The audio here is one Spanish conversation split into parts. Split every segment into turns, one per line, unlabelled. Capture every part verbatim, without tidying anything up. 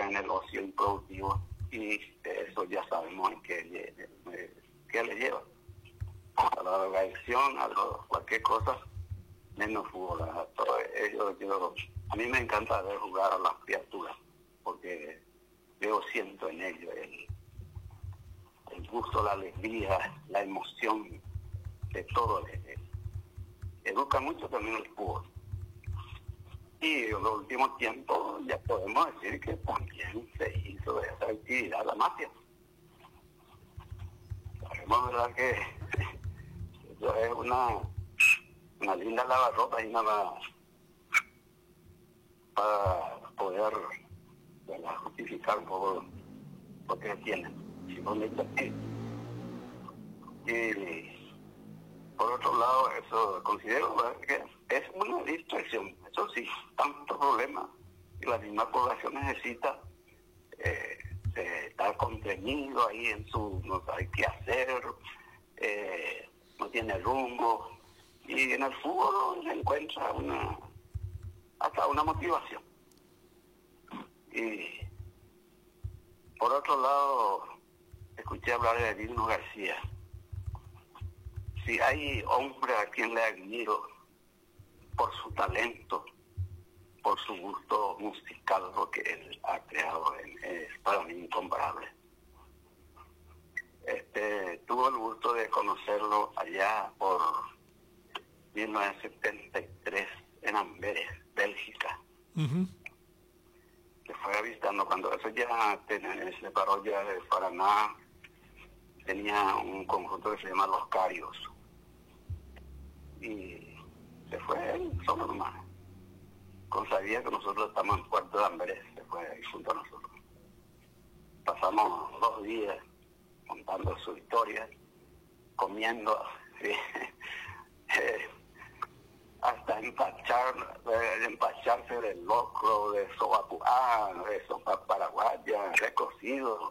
en el ocio improductivo, y eso ya sabemos en qué, eh, qué le lleva. A la drogadicción, a lo, cualquier cosa, menos fútbol. A, todo ello, yo, a mí me encanta ver jugar a las criaturas, porque yo siento en ello el, el gusto, la alegría, la emoción de todo. Educa mucho también el fútbol. Y en los últimos tiempos ya podemos decir que también se hizo de esa actividad la mafia. Sabemos, ¿verdad?, que eso es una, una linda lavarropa y nada para poder, ¿verdad?, justificar un poco lo que tienen. Si no me aquí. Y por otro lado, eso considero, ¿verdad?, que es una distracción. Eso sí, tanto problema, y la misma población necesita eh, eh, estar contenido ahí en su, no sabe qué hacer, eh, no tiene rumbo, y en el fútbol se encuentra una, hasta una motivación. Y por otro lado, escuché hablar de Digno García. Si hay hombre a quien le admiro por su talento, por su gusto musical, lo que él ha creado, es para mí incomparable. Este, tuve el gusto de conocerlo allá por mil novecientos setenta y tres en Amberes, Bélgica. Uh-huh. Se fue avistando cuando eso ya tenía, se separó ya de Paraná, tenía un conjunto que se llama Los Carios. Y se fue él solo nomás. Con sabía que nosotros estamos en Puerto de Amberes, se fue ahí junto a nosotros. Pasamos dos días contando su historia, comiendo, ¿sí? eh, hasta empachar, eh, empacharse del locro, de sopa, de sopa paraguaya, recocido.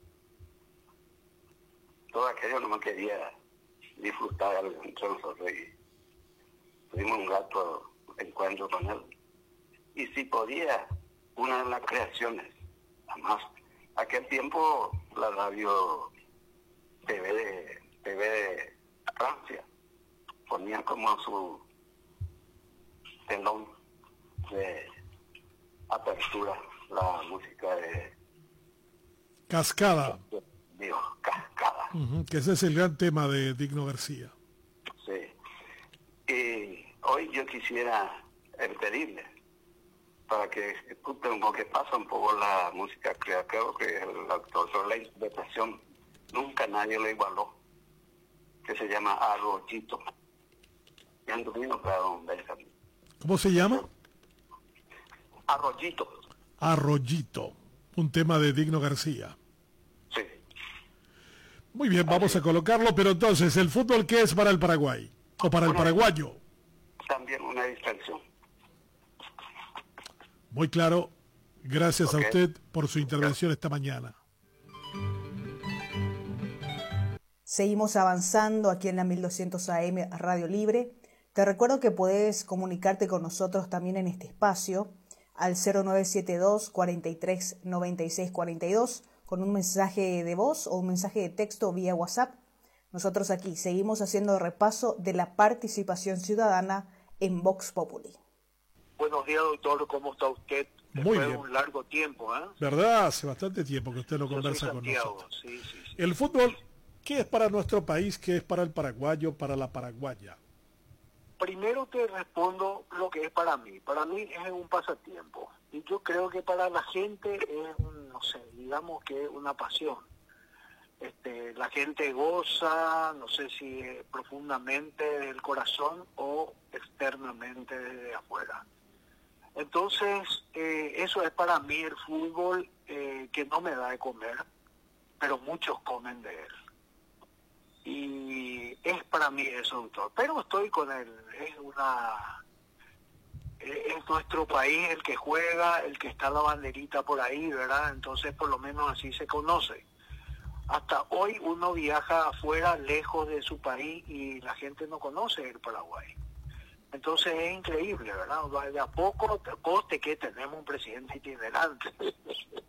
Todo aquello no me quería disfrutar entre nosotros, y tuvimos un grato encuentro con él. Y si podía, una de las creaciones, además, aquel tiempo la radio T V de, T V de Francia ponía como su telón de apertura la música de
Cascada.
Dios, Cascada.
Uh-huh, que ese es el gran tema de Digno García.
Sí. Y hoy yo quisiera pedirle para que escuchen un poco, que pasa un poco la música, creo, creo que el actor, sobre la interpretación, nunca nadie lo igualó, que se llama Arroyito. Y anduvimos para don Benjamín.
¿Cómo se llama?
Arroyito.
Arroyito, un tema de Digno García.
Sí.
Muy bien, vamos Así. a colocarlo, pero entonces, ¿el fútbol qué es para el Paraguay? ¿O para el paraguayo?
También una distracción.
Muy claro. Gracias okay. a usted por su intervención esta mañana.
Seguimos avanzando aquí en la mil doscientos A M Radio Libre. Te recuerdo que puedes comunicarte con nosotros también en este espacio al cero nueve siete dos, cuarenta y tres, noventa y seis cuarenta y dos con un mensaje de voz o un mensaje de texto vía WhatsApp. Nosotros aquí seguimos haciendo repaso de la participación ciudadana en Vox Populi.
Buenos días, doctor, ¿cómo está usted?
Muy
Después
bien.
de un largo tiempo, ¿eh?
¿Verdad? Hace bastante tiempo que usted no
Yo
conversa
soy
con
Santiago,
nosotros.
sí, sí, sí.
El fútbol, ¿qué es para nuestro país? ¿Qué es para el paraguayo, para la paraguaya?
Primero te respondo lo que es para mí. Para mí es un pasatiempo. Y yo creo que para la gente es, un, no sé, digamos que es una pasión. Este, la gente goza, no sé si profundamente del corazón o externamente desde afuera. Entonces, eh, eso es para mí el fútbol, eh, que no me da de comer, pero muchos comen de él. Y es para mí eso, doctor. Pero estoy con él, es una... es nuestro país el que juega, el que está la banderita por ahí, ¿verdad? Entonces, por lo menos así se conoce. Hasta hoy uno viaja afuera, lejos de su país, y la gente no conoce el Paraguay. Entonces es increíble, ¿verdad? De a poco, coste que tenemos un presidente itinerante.